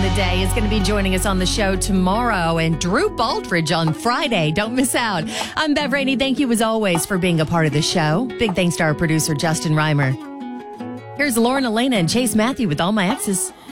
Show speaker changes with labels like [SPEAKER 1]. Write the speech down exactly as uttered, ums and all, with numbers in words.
[SPEAKER 1] the day is going to be joining us on the show tomorrow, and Drew Baldridge on Friday. Don't miss out. I'm Bev Rainey. Thank you, as always, for being a part of the show. Big thanks to our producer, Justin Reimer. Here's Lauren Elena and Chase Matthew with All My Exes.